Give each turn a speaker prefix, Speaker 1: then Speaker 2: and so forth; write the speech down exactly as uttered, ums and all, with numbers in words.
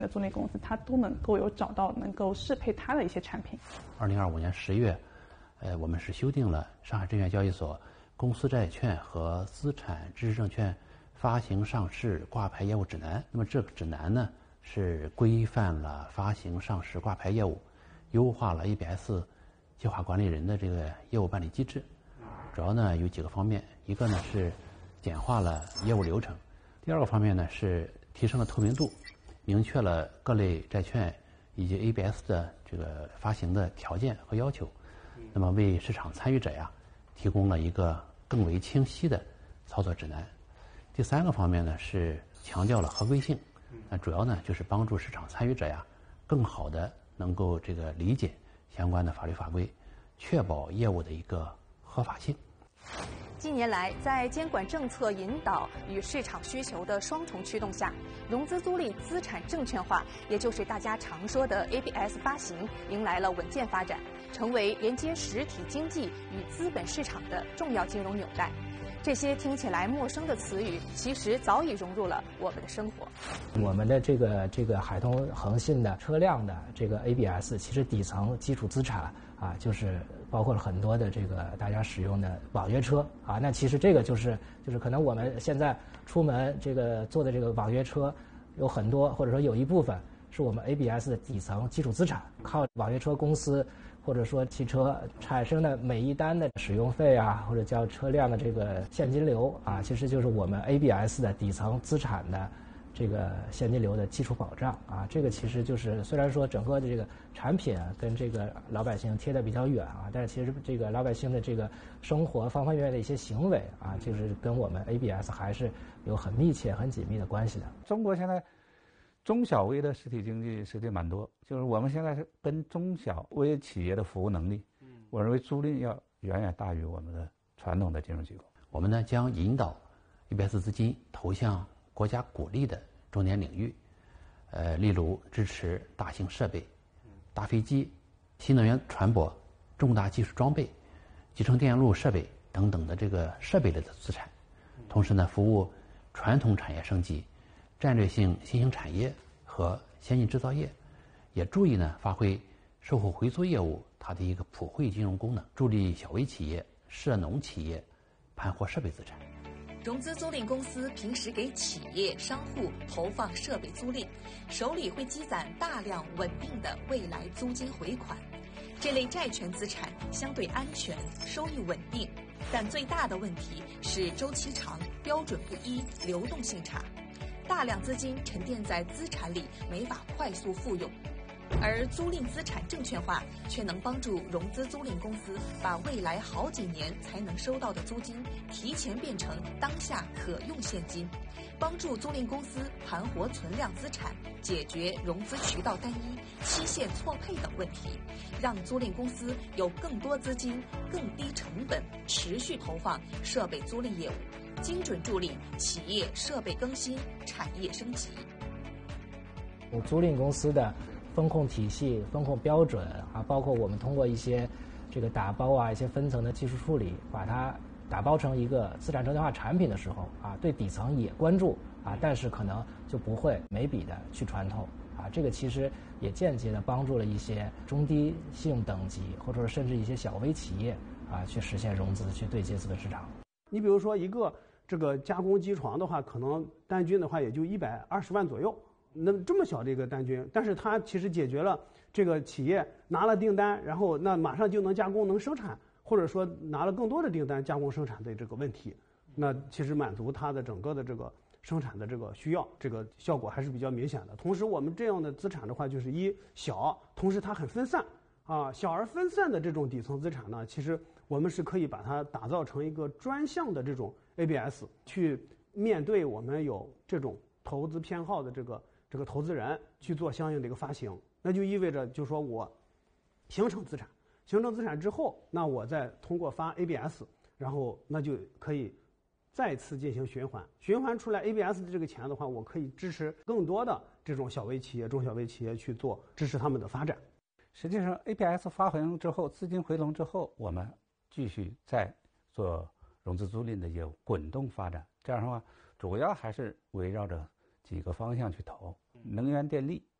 Speaker 1: 的租赁公司，它都能够有找到能够适配它的一些产品。
Speaker 2: 二零二五年十月，呃，我们是修订了上海证券交易所公司债券和资产知识证券发行上市挂牌业务指南。那么这个指南呢，是规范了发行上市挂牌业务，优化了 A B S 计划管理人的这个业务办理机制。主要呢有几个方面，一个呢是简化了业务流程，第二个方面呢是提升了透明度，明确了各类债券以及 A B S 的这个发行的条件和要求，那么为市场参与者呀提供了一个更为清晰的操作指南。第三个方面呢是强调了合规性，那主要呢就是帮助市场参与者呀更好的能够这个理解相关的法律法规，确保业务的一个合法性。
Speaker 3: 近年来，在监管政策引导与市场需求的双重驱动下，融资租赁资产证券化，也就是大家常说的 A B S 发行，迎来了稳健发展，成为连接实体经济与资本市场的重要金融纽带。这些听起来陌生的词语，其实早已融入了我们的生活。
Speaker 4: 我们的这个这个海通恒信的车辆的这个 A B S， 其实底层基础资产啊，就是包括了很多的这个大家使用的网约车啊。那其实这个就是就是可能我们现在出门这个坐的这个网约车，有很多或者说有一部分是我们 A B S 的底层基础资产，靠网约车公司或者说汽车产生的每一单的使用费啊，或者叫车辆的这个现金流啊，其实就是我们 A B S 的底层资产的这个现金流的基础保障啊。这个其实就是虽然说整个的这个产品啊跟这个老百姓贴得比较远啊，但是其实这个老百姓的这个生活方方面面的一些行为啊，就是跟我们 A B S 还是有很密切很紧密的关系的。
Speaker 5: 中国现在中小微的实体经济实际蛮多，就是我们现在是跟中小微企业的服务能力，我认为租赁要远远大于我们的传统的金融机构。
Speaker 2: 我们呢将引导 A B S 资金投向国家鼓励的重点领域，呃，例如支持大型设备、大飞机、新能源船舶、重大技术装备、集成电路设备等等的这个设备类的资产，同时呢服务传统产业升级、战略性新兴产业和先进制造业，也注意呢发挥售后回租业务它的一个普惠金融功能，助力小微企业、涉农企业盘活设备资产。
Speaker 3: 融资租赁公司平时给企业、商户投放设备租赁，手里会积攒大量稳定的未来租金回款。这类债权资产相对安全，收益稳定，但最大的问题是周期长、标准不一、流动性差。大量资金沉淀在资产里，没法快速复用。而租赁资产证券化却能帮助融资租赁公司把未来好几年才能收到的租金提前变成当下可用现金，帮助租赁公司盘活存量资产，解决融资渠道单一、期限错配等问题，让租赁公司有更多资金、更低成本持续投放设备租赁业务，精准助力企业设备更新、产业升级。
Speaker 4: 租赁公司的风控体系、风控标准啊，包括我们通过一些这个打包啊、一些分层的技术处理，把它打包成一个资产证券化产品的时候啊，对底层也关注啊，但是可能就不会每笔的去穿透啊。这个其实也间接的帮助了一些中低信用等级，或者说甚至一些小微企业啊，去实现融资，去对接资本市场。
Speaker 6: 你比如说一个这个加工机床的话，可能单均的话也就一百二十万左右。那么这么小的一个单均，但是它其实解决了这个企业拿了订单，然后那马上就能加工能生产，或者说拿了更多的订单加工生产的这个问题，那其实满足它的整个的这个生产的这个需要，这个效果还是比较明显的。同时我们这样的资产的话，就是一小，同时它很分散啊，小而分散的这种底层资产呢，其实我们是可以把它打造成一个专项的这种 A B S， 去面对我们有这种投资偏好的这个这个投资人去做相应的一个发行。那就意味着就是说我形成资产，形成资产之后，那我再通过发 A B S， 然后那就可以再次进行循环，循环出来 A B S 的这个钱的话，我可以支持更多的这种小微企业、中小微企业去做支持他们的发展。
Speaker 5: 实际上 A B S 发行之后，资金回笼之后，我们继续再做融资租赁的业务，滚动发展。这样的话，主要还是围绕着几个方向去投。 能源电力